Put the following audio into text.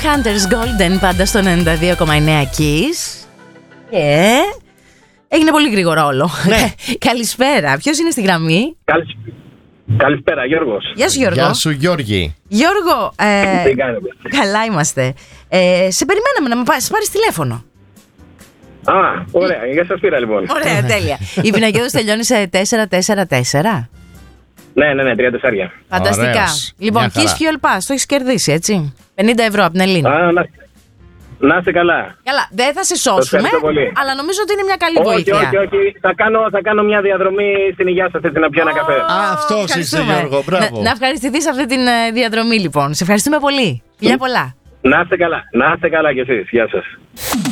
Hunter's Golden, πάντα στο 92,9 Kiss. Και έγινε πολύ γρήγορο όλο. Ναι. Καλησπέρα. Ποιος είναι στη γραμμή? Καλησπέρα, Γιώργος. Γεια σου, Γιώργο. Γεια σου, Γιώργη. Γιώργο, Τι κάνετε? καλά είμαστε. Σε περιμέναμε να μου πάρεις τηλέφωνο. Α, ωραία. Για σας πήρα λοιπόν. Ωραία, τέλεια. Η Πινακιώδης τελειώνει σε 4-4-4. Ναι, 3 τεσσάρια. Φανταστικά. Ωραίος. Λοιπόν, Μια χαρά. Kiss Fuel Pass, το έχεις κερδίσει, έτσι. 50 ευρώ από την Ελλήνη. Α, να είστε καλά. Καλά, δεν θα σε σώσουμε, ευχαριστώ πολύ. αλλά νομίζω ότι είναι μια καλή Όχι, βοήθεια. όχι. Θα κάνω μια διαδρομή στην υγεία σας, έτσι να πιω ένα καφέ. Α, αυτός είσαι, ευχαριστούμε. Γιώργο, μπράβο. Να ευχαριστηθείς αυτή τη διαδρομή, λοιπόν. Σε ευχαριστούμε πολύ. Φιλιά πολλά. Να είστε καλά κι εσείς. Γεια σας.